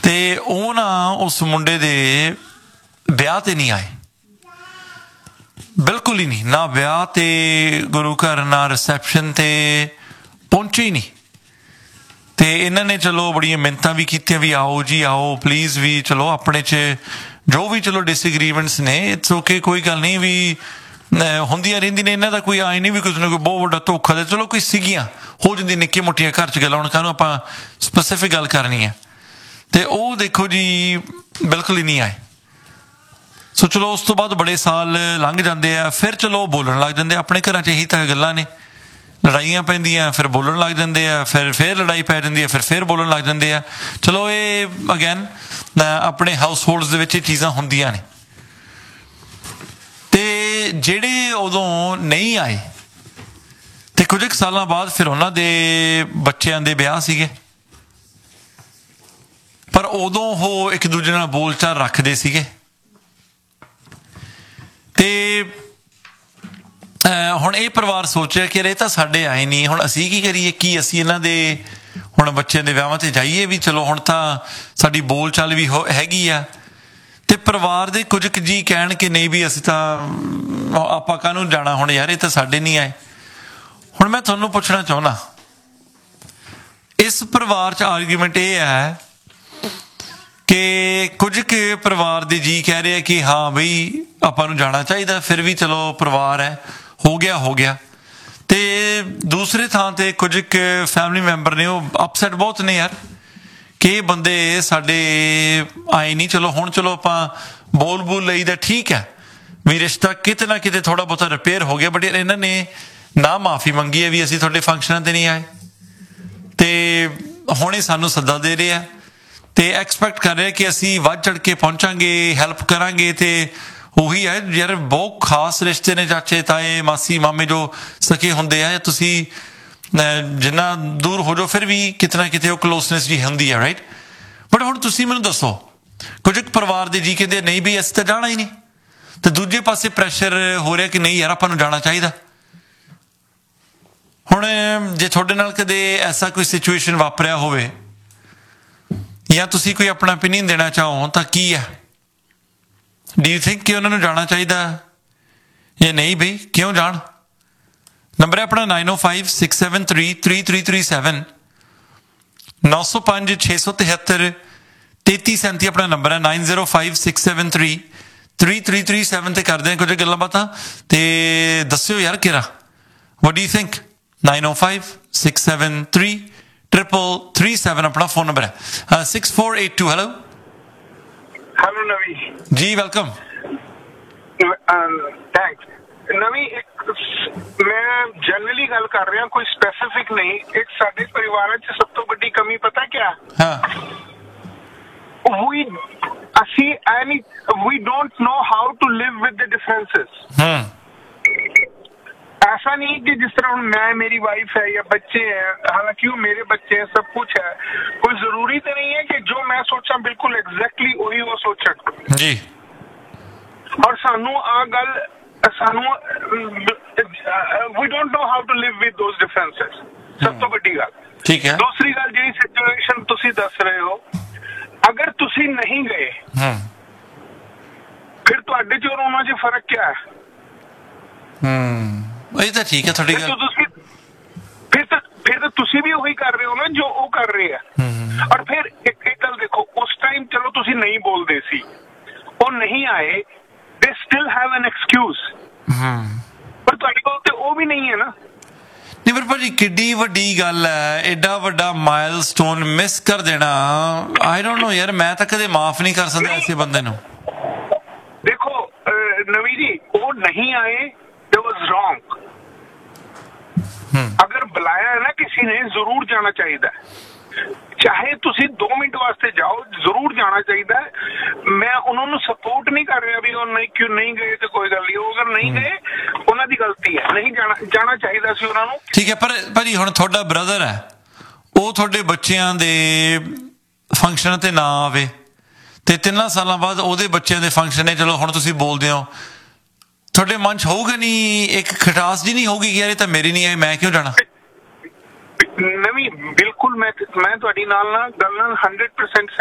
ਤੇ ਉਹ ਨਾ ਉਸ ਮੁੰਡੇ ਦੇ ਵਿਆਹ ਤੇ ਨਹੀਂ ਆਏ, ਬਿਲਕੁਲ ਹੀ ਨਹੀਂ, ਨਾ ਵਿਆਹ ਤੇ ਗੁਰੂ ਘਰ ਨਾ ਰਿਸੈਪਸ਼ਨ ਤੇ ਪਹੁੰਚੇ ਹੀ ਨਹੀਂ। ਤੇ ਇਹਨਾਂ ਨੇ ਚਲੋ ਬੜੀਆਂ ਮਿੰਨਤਾਂ ਵੀ ਕੀਤੀਆਂ ਵੀ ਆਓ ਜੀ ਆਓ ਪਲੀਜ਼, ਵੀ ਚਲੋ ਆਪਣੇ 'ਚ ਜੋ ਵੀ ਚਲੋ ਡਿਸਐਗਰੀਮੈਂਟਸ ਨੇ ਇਟਸ ਓਕੇ, ਕੋਈ ਗੱਲ ਨਹੀਂ, ਵੀ ਹੁੰਦੀਆਂ ਰਹਿੰਦੀਆਂ ਨੇ, ਇਹਨਾਂ ਦਾ ਕੋਈ ਆਏ ਨਹੀਂ ਵੀ ਕੁਝ ਨਾ ਕੋਈ ਬਹੁਤ ਵੱਡਾ ਧੋਖਾ ਦੇ, ਚਲੋ ਕੋਈ ਸੀਗੀਆਂ ਹੋ ਜਾਂਦੀ ਨਿੱਕੀਆਂ ਮੋਟੀਆਂ ਘਰ 'ਚ ਗੱਲਾਂ, ਹੁਣ ਕਾਹਨੂੰ ਆਪਾਂ ਸਪੈਸੀਫਿਕ ਗੱਲ ਕਰਨੀ ਹੈ। ਤੇ ਉਹ ਦੇਖੋ ਜੀ ਬਿਲਕੁਲ ਹੀ ਨਹੀਂ ਆਏ। ਸੋ ਚਲੋ ਉਸ ਤੋਂ ਬਾਅਦ ਬੜੇ ਸਾਲ ਲੰਘ ਜਾਂਦੇ ਆ, ਫਿਰ ਚਲੋ ਬੋਲਣ ਲੱਗ ਜਾਂਦੇ, ਆਪਣੇ ਘਰਾਂ 'ਚ ਇਹੀ ਤਾਂ ਗੱਲਾਂ ਨੇ, ਲੜਾਈਆਂ ਪੈਂਦੀਆਂ ਫਿਰ ਬੋਲਣ ਲੱਗ ਜਾਂਦੇ ਆ, ਫਿਰ ਲੜਾਈ ਪੈ ਜਾਂਦੀ ਹੈ, ਫਿਰ ਬੋਲਣ ਲੱਗ ਜਾਂਦੇ ਆ। ਚਲੋ ਇਹ ਅਗੇਨ ਆਪਣੇ ਹਾਊਸ ਹੋਲਡਸ ਦੇ ਵਿੱਚ ਇਹ ਚੀਜ਼ਾਂ ਹੁੰਦੀਆਂ ਨੇ। ਤੇ ਜਿਹੜੇ ਉਦੋਂ ਨਹੀਂ ਆਏ ਤੇ ਕੁਝ ਕੁ ਸਾਲਾਂ ਬਾਅਦ ਫਿਰ ਉਹਨਾਂ ਦੇ ਬੱਚਿਆਂ ਦੇ ਵਿਆਹ ਸੀਗੇ, ਪਰ ਉਦੋਂ ਉਹ ਇੱਕ ਦੂਜੇ ਨਾਲ ਬੋਲਚਾਲ ਰੱਖਦੇ ਸੀਗੇ। ਤੇ ਹੁਣ ਇਹ ਪਰਿਵਾਰ ਸੋਚਿਆ ਕਿ ਇਹ ਤਾਂ ਸਾਡੇ ਆਏ ਨਹੀਂ, ਹੁਣ ਅਸੀਂ ਕੀ ਕਰੀਏ, ਕੀ ਅਸੀਂ ਇਹਨਾਂ ਦੇ ਹੁਣ ਬੱਚਿਆਂ ਦੇ ਵਿਆਹਾਂ 'ਤੇ ਜਾਈਏ, ਵੀ ਚਲੋ ਹੁਣ ਤਾਂ ਸਾਡੀ ਬੋਲ ਚਾਲ ਵੀ ਹੈਗੀ ਆ। ਤੇ ਪਰਿਵਾਰ ਦੇ ਕੁਝ ਕੁ ਜੀ ਕਹਿਣ ਕਿ ਨਹੀਂ ਵੀ ਅਸੀਂ ਤਾਂ ਆਪਾਂ ਕਾਹਨੂੰ ਜਾਣਾ, ਹੁਣ ਯਾਰ ਇਹ ਤਾਂ ਸਾਡੇ ਨਹੀਂ ਆਏ। ਹੁਣ ਮੈਂ ਤੁਹਾਨੂੰ ਪੁੱਛਣਾ ਚਾਹੁੰਦਾ, ਇਸ ਪਰਿਵਾਰ 'ਚ ਆਰਗੂਮੈਂਟ ਇਹ ਹੈ ਕਿ ਕੁਝ ਕੁ ਪਰਿਵਾਰ ਦੇ ਜੀ ਕਹਿ ਰਹੇ ਆ ਕਿ ਹਾਂ ਬਈ ਆਪਾਂ ਨੂੰ ਜਾਣਾ ਚਾਹੀਦਾ, ਫਿਰ ਵੀ ਚਲੋ ਪਰਿਵਾਰ ਹੈ, ਹੋ ਗਿਆ। ਤੇ ਦੂਸਰੇ ਥਾਂ ਤੇ ਕੁਝ ਕੁ ਫੈਮਿਲੀ ਮੈਂਬਰ ਨੇ ਉਹ ਅਪਸੈਟ ਬਹੁਤ ਨੇ ਯਾਰ ਕਿ ਇਹ ਬੰਦੇ ਸਾਡੇ ਆਏ ਨਹੀਂ, ਚਲੋ ਹੁਣ ਚਲੋ ਆਪਾਂ ਬੋਲ ਲਈ ਦਾ, ਠੀਕ ਹੈ ਵੀ ਰਿਸ਼ਤਾ ਕਿਤੇ ਨਾ ਕਿਤੇ ਥੋੜ੍ਹਾ ਬਹੁਤਾ ਰਿਪੇਅਰ ਹੋ ਗਿਆ, ਬਟ ਇਹਨਾਂ ਨੇ ਨਾ ਮਾਫੀ ਮੰਗੀ ਹੈ ਵੀ ਅਸੀਂ ਤੁਹਾਡੇ ਫੰਕਸ਼ਨਾਂ 'ਤੇ ਨਹੀਂ ਆਏ, ਤੇ ਹੁਣ ਇਹ ਸਾਨੂੰ ਸੱਦਾ ਦੇ ਰਹੇ ਆ ਤੇ ਐਕਸਪੈਕਟ ਕਰ ਰਹੇ ਕਿ ਅਸੀਂ ਵੱਧ ਚੜ੍ਹ ਕੇ ਪਹੁੰਚਾਂਗੇ, ਹੈਲਪ ਕਰਾਂਗੇ। ਤੇ ਉਹੀ ਹੈ ਯਾਰ, ਬਹੁਤ ਖਾਸ ਰਿਸ਼ਤੇ ਨੇ, ਚਾਚੇ ਤਾਏ ਮਾਸੀ ਮਾਮੇ ਜੋ ਸਕੇ ਹੁੰਦੇ ਆ, ਤੁਸੀਂ ਜਿੰਨਾ ਦੂਰ ਹੋ ਜਾਓ ਫਿਰ ਵੀ ਕਿਤੇ ਨਾ ਕਿਤੇ ਉਹ ਕਲੋਸਨੈਸ ਜੀ ਹੁੰਦੀ ਹੈ, ਰਾਈਟ। ਬਟ ਹੁਣ ਤੁਸੀਂ ਮੈਨੂੰ ਦੱਸੋ, ਕੁਝ ਇੱਕ ਪਰਿਵਾਰ ਦੇ ਜੀ ਕਹਿੰਦੇ ਨਹੀਂ ਵੀ ਅਸੀਂ ਤਾਂ ਜਾਣਾ ਹੀ ਨਹੀਂ, ਤੇ ਦੂਜੇ ਪਾਸੇ ਪ੍ਰੈਸ਼ਰ ਹੋ ਰਿਹਾ ਕਿ ਨਹੀਂ ਯਾਰ ਆਪਾਂ ਨੂੰ ਜਾਣਾ ਚਾਹੀਦਾ। ਹੁਣ ਜੇ ਤੁਹਾਡੇ ਨਾਲ ਕਦੇ ਐਸਾ ਕੋਈ ਸਿਚੁਏਸ਼ਨ ਵਾਪਰਿਆ ਹੋਵੇ ਜਾਂ ਤੁਸੀਂ ਕੋਈ ਆਪਣਾ ਓਪੀਨੀਅਨ ਦੇਣਾ ਚਾਹੋ ਤਾਂ ਕੀ ਹੈ? ਡੂ ਯੂ ਥਿੰਕ ਕਿ ਉਹਨਾਂ ਨੂੰ ਜਾਣਾ ਚਾਹੀਦਾ ਜਾਂ ਨਹੀਂ ਬਈ, ਕਿਉਂ ਜਾਣ? ਨੰਬਰ ਹੈ ਆਪਣਾ 9056733337, 905-673-3337 ਆਪਣਾ ਨੰਬਰ ਹੈ, 9056733337 ਤੇ ਕਰਦੇ ਹਾਂ ਕੁਝ ਗੱਲਾਂ ਬਾਤਾਂ। ਤੇ ਦੱਸਿਓ ਯਾਰ ਕਿਹੜਾ, what do you think? 9056733337 ਆਪਣਾ ਫੋਨ ਨੰਬਰ ਹੈ। 6482 ਹੈਲੋ ਨਵੀ ਜੀ, ਵੈਲਕਮ। ਥੈਂਕਸ ਨਵੀ। ਮੈਂ ਜਨਰਲੀ ਗੱਲ ਕਰ ਰਿਹਾ, ਕੋਈ ਸਪੈਸੀਫਿਕ ਨਹੀਂ। ਇੱਕ ਸਾਡੇ ਪਰਿਵਾਰਾਂ 'ਚ ਸਭ ਤੋਂ ਵੱਡੀ ਕਮੀ ਪਤਾ ਕਿਆ? we don't know how to live with the differences. ऐसा नहीं कि जिस तरह मैं, मेरी वाइफ है या बच्चे हैं, हालांकि वो मेरे बच्चे हैं, सब कुछ है, कोई जरूरी तो नहीं है कि जो मैं सोचा बिल्कुल एग्जैक्टली वही वो सोचन जी। और सानू आ गल we don't know how to live with those differences, सब तो बड़ी गल। ठीक है। दूसरी गल जी सिचुएशन तुसी दस रहे हो, अगर तुसी नहीं गए फिर तुहाडे च और उन्हां च फर्क क्या है? ਇਹ ਤਾਂ ਠੀਕ ਹੈ ਤੁਹਾਡੀ ਗੱਲ। फिर तो तुसी भी वही कर रहे हो ना जो वो कर रहे हैं। और फिर एक गल देखो, उस टाइम चलो तुसी नहीं बोलते सी, वो नहीं आए, they still have an excuse, पर तुहाडे कोल ते वो भी नहीं है ना। ਨਹੀਂ ਪਰ ਭਾਜੀ ਕਿੱਡੀ ਵੱਡੀ ਗੱਲ ਹੈ, ਐਡਾ ਵੱਡਾ ਮਾਈਲਸਟੋਨ ਮਿਸ ਕਰ ਦੇਣਾ। ਆਈ ਡੋਂਟ ਨੋ ਯਾਰ, ਮੈਂ ਤਾਂ ਕਦੇ ਮਾਫ ਨਹੀਂ ਕਰ ਸਕਦਾ ਐਸੇ ਬੰਦੇ ਨੂੰ। देखो नवी जी, वो नहीं आए, that was wrong। अगर बुलाया है ना किसी ने, जरूर जाना चाहिए, चाहे तुसी 2 मिनट वास्ते जाओ, जरूर जाना चाहिए। मैं उन्होंने सपोर्ट नहीं कर रहा भी नहीं, क्यों नहीं गए तो कोई गल नहीं, अगर नहीं गए उन्हों की गलती है, नहीं जाना चाहिए सी उन्होंने। ठीक है, पर भाजी हुण तुहाडा ब्रदर है, ਉਹ ਤੁਹਾਡੇ ਬੱਚਿਆਂ ਦੇ ਫੰਕਸ਼ਨ ਤੇ ਨਾ ਆਵੇ ਤੇ 3 ਸਾਲਾਂ ਬਾਅਦ ਉਹਦੇ ਬੱਚਿਆਂ ਦੇ ਫੰਕਸ਼ਨ ਨੇ, ਚਲੋ ਹੁਣ ਤੁਸੀਂ ਬੋਲਦੇ ਹੋ, ਤੁਹਾਡੇ ਮਨ 'ਚ ਹੋਊਗਾ ਨਹੀਂ ਇੱਕ ਖਟਾਸ ਜੀ ਨਹੀਂ ਹੋਊਗੀ ਕਿ ਯਾਰ ਇਹ ਤਾਂ ਮੇਰੀ ਨਹੀਂ ਆਈ, ਮੈਂ ਕਿਉਂ ਜਾਣਾ? ਨਵੀਂ ਬਿਲਕੁਲ ਮੈਂ ਤੁਹਾਡੀ ਨਾਲ 100%